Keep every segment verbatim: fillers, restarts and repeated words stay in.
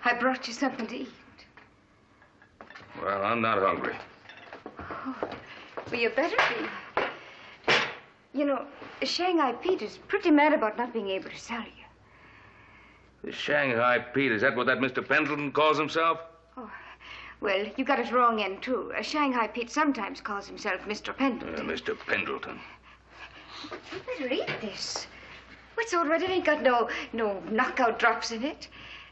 I brought you something to eat. Well, I'm not hungry. Oh, well, you better be. You know, Shanghai Pete is pretty mad about not being able to sell you. The Shanghai Pete, is that what that Mister Pendleton calls himself? Oh, well, you got it wrong end, too. Uh, Shanghai Pete sometimes calls himself Mister Pendleton. Uh, Mister Pendleton. You better eat this. What's all right? It ain't got no, no knockout drops in it.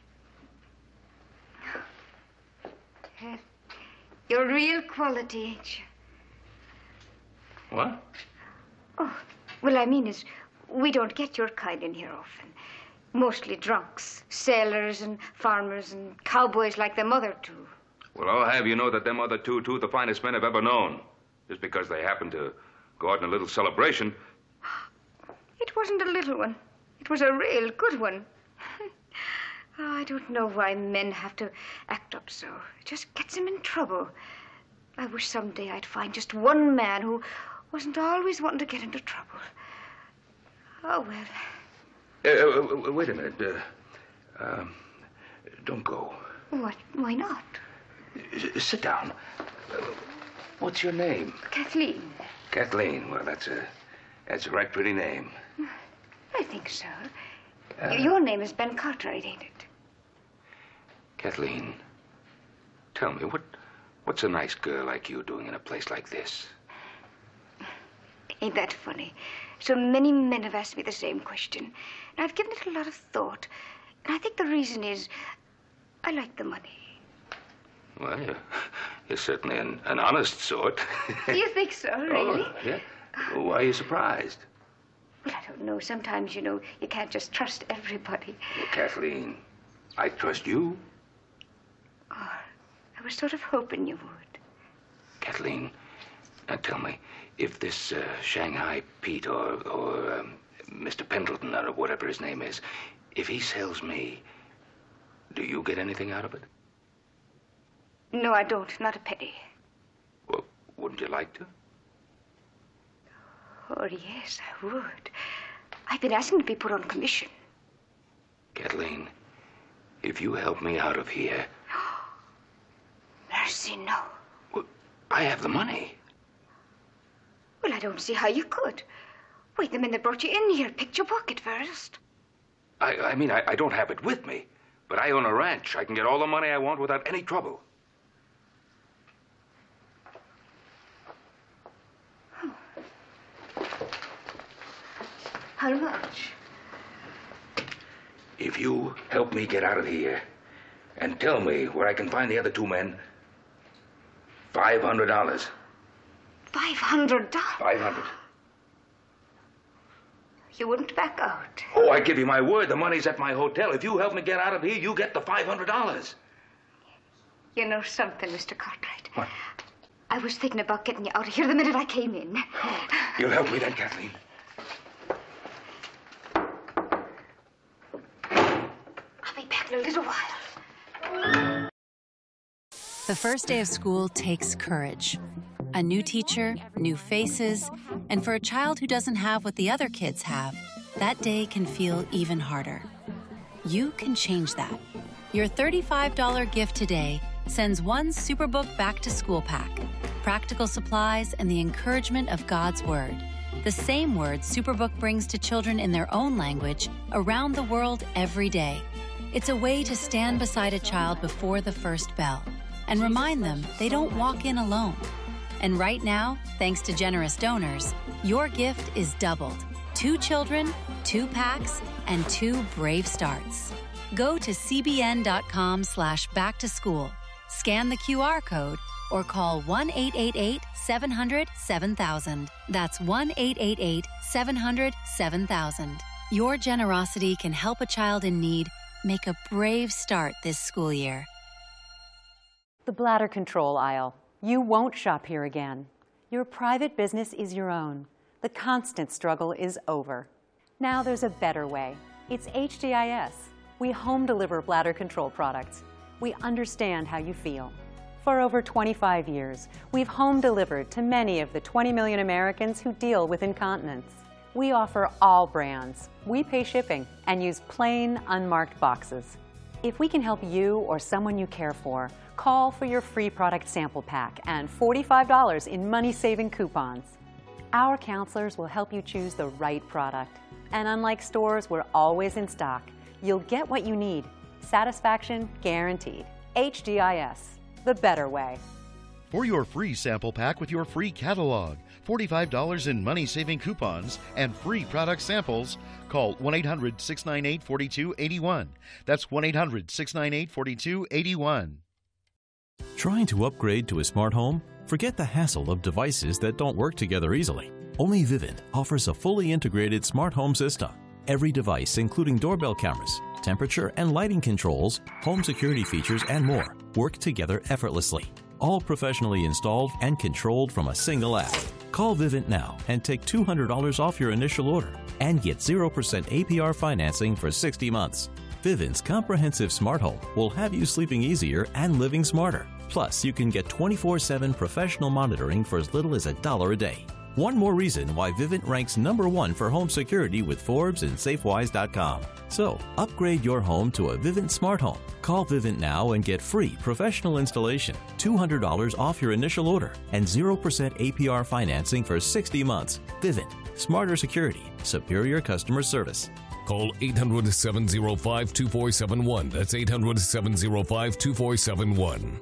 Uh, you're real quality, ain't you? What? Oh, well, I mean is, we don't get your kind in here often. Mostly drunks, sailors and farmers and cowboys like them other two. Well, I'll have you know that them other two, two, the finest men I've ever known. Just because they happen to go out in a little celebration. It wasn't a little one. It was a real good one. Oh, I don't know why men have to act up so. It just gets them in trouble. I wish someday I'd find just one man who wasn't always wanting to get into trouble. Oh, well. Uh, uh, wait a minute. Uh, um, don't go. What? Why not? S sit down. Uh, what's your name? Kathleen. Kathleen. Well, that's a, that's a right pretty name. I think so. Uh, Your name is Ben Cartwright, ain't it? Kathleen, tell me, what, what's a nice girl like you doing in a place like this? Ain't that funny? So many men have asked me the same question, and I've given it a lot of thought. And I think the reason is I like the money. Well, you're, you're certainly an, an honest sort. Do you think so, really? Oh, yeah. Why are you surprised? Well, I don't know. Sometimes, you know, you can't just trust everybody. Well, Kathleen, I trust you. Oh, I was sort of hoping you would. Kathleen, now tell me, if this uh, Shanghai Pete or, or um, Mister Pendleton or whatever his name is, if he sells me, do you get anything out of it? No, I don't. Not a penny. Well, wouldn't you like to? Oh, yes, I would. I've been asking to be put on commission. Kathleen, if you help me out of here... Mercy, no. Well, I have the money. Well, I don't see how you could. Wait, the men that brought you in here picked your pocket first. I, I mean, I, I don't have it with me, but I own a ranch. I can get all the money I want without any trouble. How much? If you help me get out of here and tell me where I can find the other two men, five hundred dollars. Five hundred dollars? Five hundred. You wouldn't back out? Oh, I give you my word. The money's at my hotel. If you help me get out of here, you get the five hundred dollars. You know something, Mister Cartwright? What? I was thinking about getting you out of here the minute I came in. Oh, you'll help me then, Kathleen. I'll be back in a little while. The first day of school takes courage. A new teacher, new faces, and for a child who doesn't have what the other kids have, that day can feel even harder. You can change that. Your thirty-five dollar gift today sends one Superbook back to school pack, practical supplies, and the encouragement of God's Word. The same word Superbook brings to children in their own language around the world every day. It's a way to stand beside a child before the first bell and remind them they don't walk in alone. And right now, thanks to generous donors, your gift is doubled. Two children, two packs, and two brave starts. Go to cbn.com slash back to school, scan the Q R code, or call one eight eight eight, seven hundred, seven thousand. That's one eight eight eight, seven hundred, seven thousand. Your generosity can help a child in need make a brave start this school year. The bladder control aisle. You won't shop here again. Your private business is your own. The constant struggle is over. Now there's a better way. It's H D I S. We home deliver bladder control products. We understand how you feel. For over twenty-five years, we've home delivered to many of the twenty million Americans who deal with incontinence. We offer all brands. We pay shipping and use plain, unmarked boxes. If we can help you or someone you care for, call for your free product sample pack and forty-five dollars in money-saving coupons. Our counselors will help you choose the right product. And unlike stores, we're always in stock. You'll get what you need. Satisfaction guaranteed. H D I S, the better way. For your free sample pack with your free catalog, forty-five dollars in money-saving coupons, and free product samples, call one eight hundred, six nine eight, four two eight one. That's one eight hundred, six nine eight, four two eight one. Trying to upgrade to a smart home? Forget the hassle of devices that don't work together easily. Only Vivint offers a fully integrated smart home system. Every device, including doorbell cameras, temperature and lighting controls, home security features, and more, work together effortlessly. All professionally installed and controlled from a single app. Call Vivint now and take two hundred dollars off your initial order and get zero percent A P R financing for sixty months. Vivint's comprehensive smart home will have you sleeping easier and living smarter. Plus, you can get twenty-four seven professional monitoring for as little as a dollar a day. One more reason why Vivint ranks number one for home security with Forbes and Safewise dot com. So, upgrade your home to a Vivint smart home. Call Vivint now and get free professional installation, two hundred dollars off your initial order, and zero percent A P R financing for sixty months. Vivint. Smarter security. Superior customer service. Call eight hundred, seven oh five, two four seven one. That's eight hundred, seven oh five, two four seven one.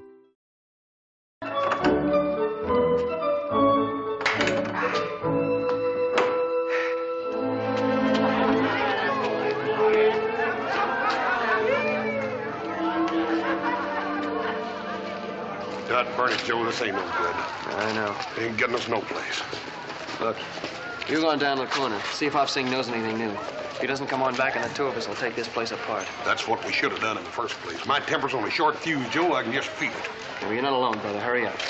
God burn it, Joe, this ain't no good. I know. It ain't getting us no place. Look, you go on down to the corner. See if Hop Sing knows anything new. If he doesn't come on back, and the two of us will take this place apart. That's what we should have done in the first place. My temper's on a short fuse, Joe. I can just feel it. Well, you're not alone, brother. Hurry up.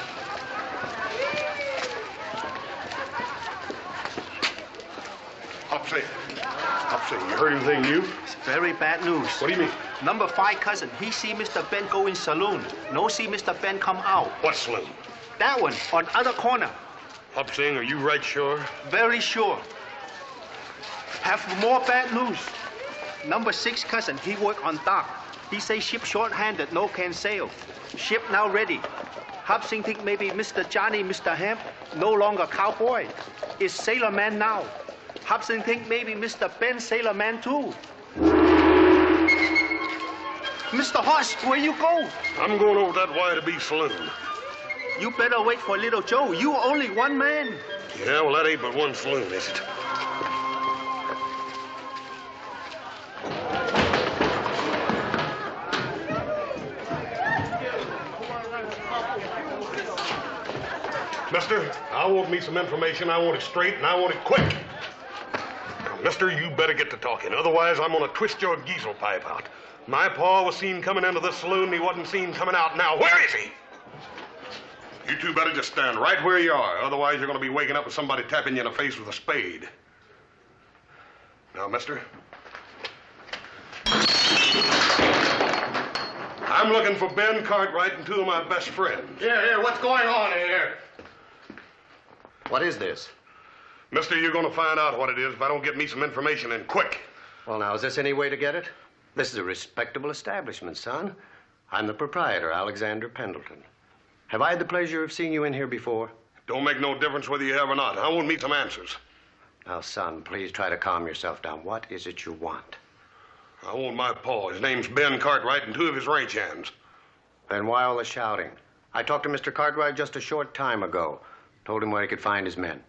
Hop Sing. Hop Sing, you heard anything new? It's very bad news. What do you mean? Number five cousin, he see Mister Ben go in saloon. No see Mister Ben come out. What saloon? That one, on other corner. Hop Sing, are you right sure? Very sure. Have more bad news. Number six cousin, he work on dock. He say ship short-handed, no can sail. Ship now ready. Hop Sing think maybe Mister Johnny, Mister Hemp, no longer cowboy. Is sailor man now. Hop Sing think maybe Mister Ben sailor man too. Mister Hoss, where you go? I'm going over that Y to B saloon. You better wait for little Joe. You only one man. Yeah, well, that ain't but one saloon, is it? Mister, I want me some information. I want it straight, and I want it quick. Now, mister, you better get to talking. Otherwise, I'm going to twist your diesel pipe out. My pa was seen coming into the saloon, and he wasn't seen coming out. Now, where is he? You two better just stand right where you are. Otherwise, you're going to be waking up with somebody tapping you in the face with a spade. Now, mister. I'm looking for Ben Cartwright and two of my best friends. Here, here, what's going on here? What is this? Mister, you're going to find out what it is if I don't get me some information and quick. Well, now, is this any way to get it? This is a respectable establishment, son. I'm the proprietor, Alexander Pendleton. Have I had the pleasure of seeing you in here before? Don't make no difference whether you have or not. I want me some answers. Now, son, please try to calm yourself down. What is it you want? I want my pa. His name's Ben Cartwright and two of his ranch hands. Then why all the shouting? I talked to Mister Cartwright just a short time ago. Told him where he could find his men.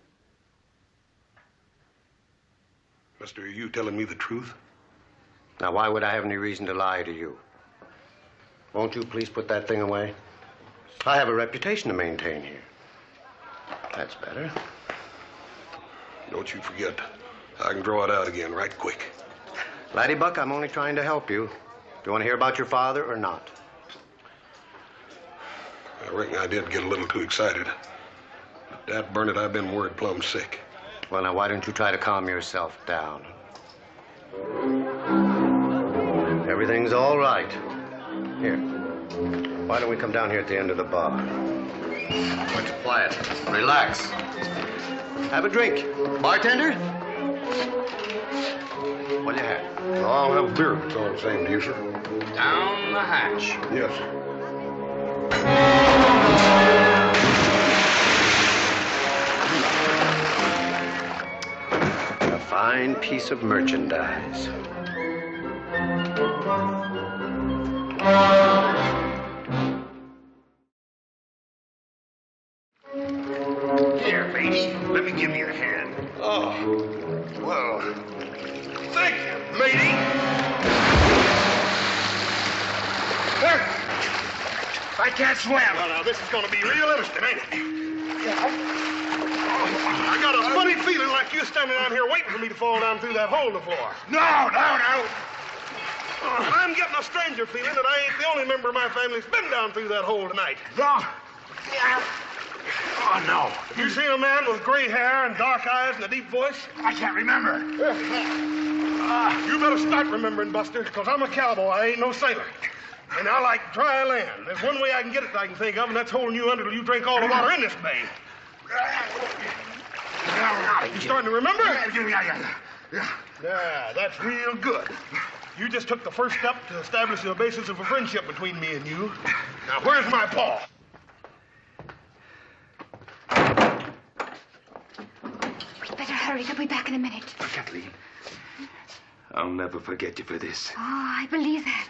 Mister, are you telling me the truth? Now, why would I have any reason to lie to you? Won't you please put that thing away? I have a reputation to maintain here. That's better. Don't you forget. I can draw it out again right quick. Laddie Buck, I'm only trying to help you. Do you want to hear about your father or not? I reckon I did get a little too excited. But dad burn it, I've been worried plumb sick. Well, now, why don't you try to calm yourself down? Everything's all right. Here. Why don't we come down here at the end of the bar? Much quiet. Relax. Have a drink. Bartender? What'll you have? I'll have a beer if it's all the same to you, sir. Down the hatch. Yes, sir. A fine piece of merchandise. Here, matey. Let me give you a hand. Oh, well, thank you, matey. There. I can't swim. Well, now, this is going to be real interesting, ain't it? Yeah. I got a funny feeling like you're standing down here waiting for me to fall down through that hole in the floor. No, no, no. I'm getting a stranger feeling that I ain't the only member of my family that's been down through that hole tonight. No. Yeah. Oh, no. You seen a man with gray hair and dark eyes and a deep voice? I can't remember. Uh, you better start remembering, Buster, because I'm a cowboy. I ain't no sailor. And I like dry land. There's one way I can get it that I can think of, and that's holding you under till you drink all the water in this bay. You starting to remember? Yeah, that's real good. You just took the first step to establish the basis of a friendship between me and you. Now, where's my paw? We'd better hurry. They'll be back in a minute. Kathleen, I'll never forget you for this. Oh, I believe that.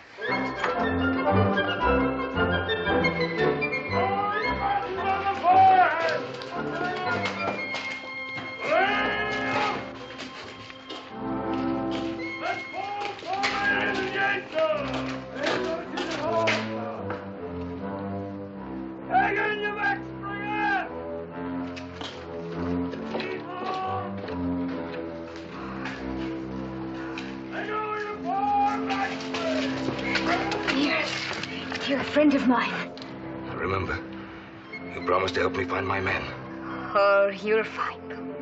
You're a friend of mine. Remember, you promised to help me find my men. Oh, you're fine.